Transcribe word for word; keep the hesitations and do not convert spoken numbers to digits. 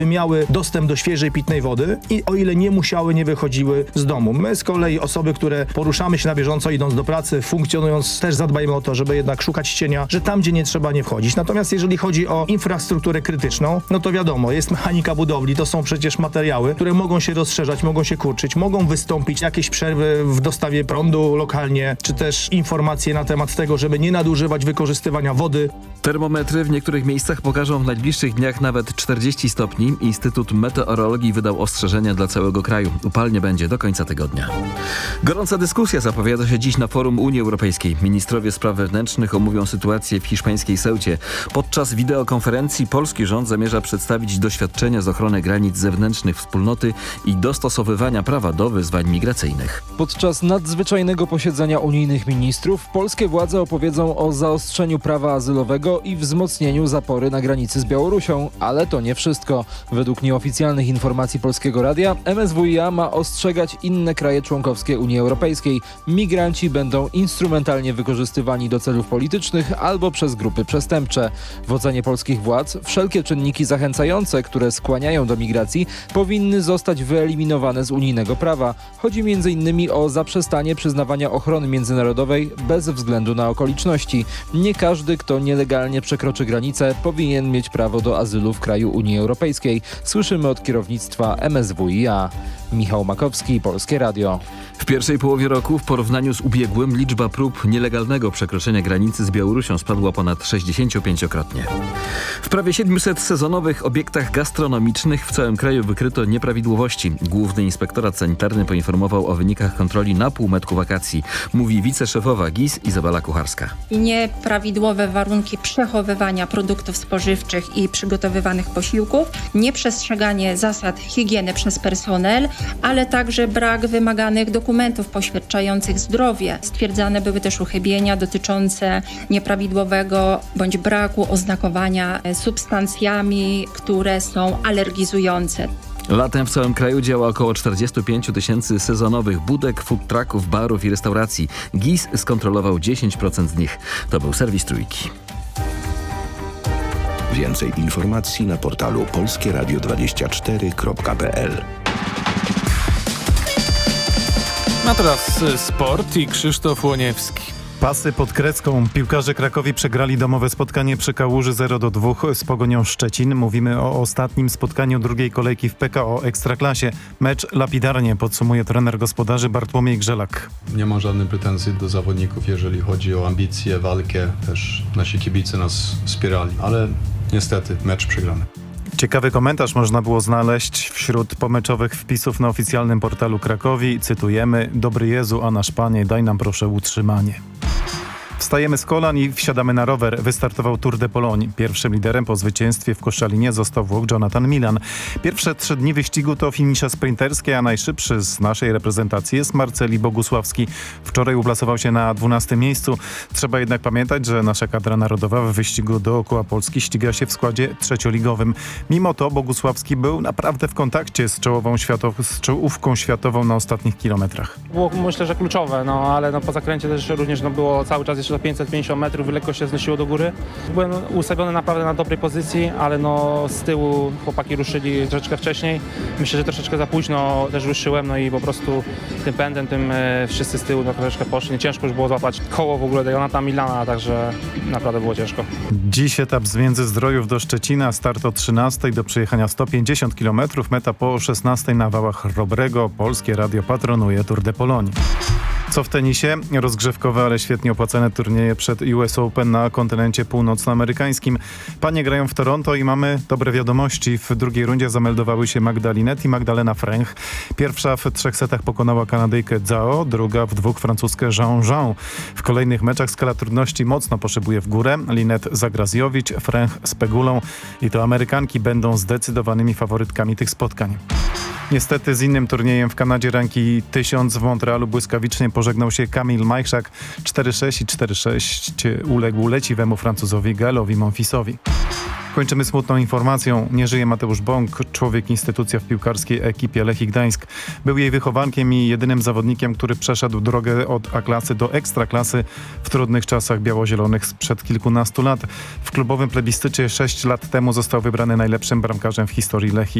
miały dostęp do świeżej pitnej wody i o ile nie musiały, nie wychodziły z domu. My z kolei osoby, które poruszamy się na bieżąco, idąc do pracy, funkcjonując, też zadbajmy o to, żeby jednak szukać cienia, że tam, gdzie nie trzeba, nie wchodzić. Natomiast jeżeli chodzi o infrastrukturę krytyczną, no to wiadomo, jest mechanika budowli, to są przecież materiały, które mogą się rozszerzać, mogą się kurczyć, mogą wystąpić jakieś przerwy w dostawie prądu lokalnie, czy też informacje na temat tego, żeby nie nadużywać wykorzystywania wody. Termometry w niektórych miejscach pokażą w najbliższych dniach nawet czterdzieści stopni. Instytut Meteorologii wydał ostrzeżenia dla całego kraju. Upalnie będzie do końca tygodnia. Gorąca dyskusja zapowiada się dziś na forum Unii Europejskiej. Ministrowie spraw wewnętrznych omówią sytuację w hiszpańskiej Ceucie. Podczas wideokonferencji polski rząd zamierza przedstawić doświadczenia z ochrony granic zewnętrznych wspólnoty i dostosowywania prawa do wyzwań migracyjnych. Podczas nadzwyczajnego posiedzenia unijnych ministrów polskie władze opowiedzą o zaostrzeniu prawa azylowego i wzmocnieniu zapory na granicy z Białorusią, ale to nie wszystko. Według nieoficjalnych informacji Polskiego Radia M S W i A ma ostrzegać inne kraje członkowskie Unii Europejskiej. Migranci będą instrumentalnie wykorzystywani do celów politycznych albo przez grupy przestępcze. W ocenie polskich władz wszelkie czynniki zachęcające, które skłaniają do migracji, powinny zostać wyeliminowane z unijnego prawa. Chodzi między innymi o zaprzestanie przyznawania ochrony międzynarodowej bez względu na okoliczności. Nie każdy, kto nielegalnie przekroczy granicę, powinien mieć prawo do azylu w kraju Unii Europejskiej. Słyszymy od kierownictwa M S W i A. Michał Makowski, Polskie Radio. W pierwszej połowie roku w porównaniu z ubiegłym liczba prób nielegalnego przekroczenia granicy z Białorusią spadła ponad sześćdziesięciopięciokrotnie. W prawie siedmiuset sezonowych obiektach gastronomicznych w całym kraju wykryto nieprawidłowości. Główny Inspektorat Sanitarny poinformował o wynikach kontroli na półmetku wakacji. Mówi wiceszefowa G I S Izabela Kucharska. Nieprawidłowe warunki przechowywania produktów spożywczych i przygotowywanych posiłków, nieprzestrzeganie zasad higieny przez personel, ale także brak wymaganych dokumentów poświadczających zdrowie. Stwierdzane były też uchybienia dotyczące nieprawidłowego bądź braku oznakowania substancjami, które są alergizujące. Latem w całym kraju działa około czterdzieści pięć tysięcy sezonowych budek, food trucków, barów i restauracji. G I S skontrolował dziesięć procent z nich. To był serwis Trójki. Więcej informacji na portalu polskie radio dwadzieścia cztery kropka p l. A teraz sport i Krzysztof Łoniewski. Pasy pod kreską. Piłkarze Krakowi przegrali domowe spotkanie przy Kałuży zero do dwóch z Pogonią Szczecin. Mówimy o ostatnim spotkaniu drugiej kolejki w P K O Ekstraklasie. Mecz lapidarnie, podsumuje trener gospodarzy Bartłomiej Grzelak. Nie mam żadnych pretensji do zawodników, jeżeli chodzi o ambicje, walkę. Też nasi kibice nas wspierali, ale niestety mecz przegrany. Ciekawy komentarz można było znaleźć wśród pomeczowych wpisów na oficjalnym portalu Krakowi. Cytujemy: Dobry Jezu, a nasz Panie, daj nam proszę utrzymanie. Wstajemy z kolan i wsiadamy na rower. Wystartował Tour de Pologne. Pierwszym liderem po zwycięstwie w Koszalinie został Włoch Jonathan Milan. Pierwsze trzy dni wyścigu to finisze sprinterskie, a najszybszy z naszej reprezentacji jest Marceli Bogusławski. Wczoraj uplasował się na dwunastym miejscu. Trzeba jednak pamiętać, że nasza kadra narodowa w wyścigu dookoła Polski ściga się w składzie trzecioligowym. Mimo to Bogusławski był naprawdę w kontakcie z czołową światow- z czołówką światową na ostatnich kilometrach. Było, myślę, że kluczowe, no ale no, po zakręcie też również no, było cały czas jeszcze do pięćset pięćdziesiąt metrów, lekko się znosiło do góry. Byłem ustawiony naprawdę na dobrej pozycji, ale no z tyłu chłopaki ruszyli troszeczkę wcześniej. Myślę, że troszeczkę za późno też ruszyłem, no i po prostu tym pędem, tym e, wszyscy z tyłu no, troszeczkę poszli. Ciężko już było złapać koło w ogóle do Jonatana Milana, także naprawdę było ciężko. Dziś etap z Międzyzdrojów do Szczecina, start o trzynastej, do przejechania sto pięćdziesiąt kilometrów, meta po szesnastej na wałach Robrego. Polskie Radio patronuje Tour de Pologne. Co w tenisie? Rozgrzewkowe, ale świetnie opłacane turnieje przed U S Open na kontynencie północnoamerykańskim. Panie grają w Toronto i mamy dobre wiadomości. W drugiej rundzie zameldowały się Magda Linette i Magdalena Fręch. Pierwsza w trzech setach pokonała Kanadyjkę Zhao, druga w dwóch francuskę Zhang Zhang. W kolejnych meczach skala trudności mocno poszybuje w górę. Linette zagra z Jovic, Fręch z Pegulą i to Amerykanki będą zdecydowanymi faworytkami tych spotkań. Niestety z innym turniejem w Kanadzie ranki tysiąc w Montrealu błyskawicznie pożegnał się Kamil Majchrzak. cztery sześć i cztery sześć uległ leciwemu Francuzowi Gaelowi Monfisowi. Kończymy smutną informacją. Nie żyje Mateusz Bąk, człowiek instytucja w piłkarskiej ekipie Lechii Gdańsk. Był jej wychowankiem i jedynym zawodnikiem, który przeszedł drogę od A-klasy do Ekstraklasy w trudnych czasach biało-zielonych sprzed kilkunastu lat. W klubowym plebiscycie sześć lat temu został wybrany najlepszym bramkarzem w historii Lechii.